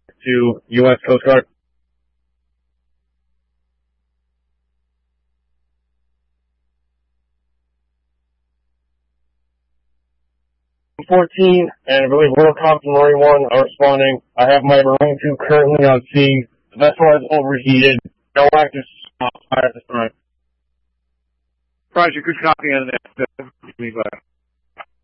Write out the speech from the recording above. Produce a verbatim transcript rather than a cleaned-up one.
to U S Coast Guard. fourteen, and I believe Wilcox and Marine one are responding. I have my Marine two currently on scene. The vessel has overheated. No active fire at this time. Roger, good copy on that. Uh,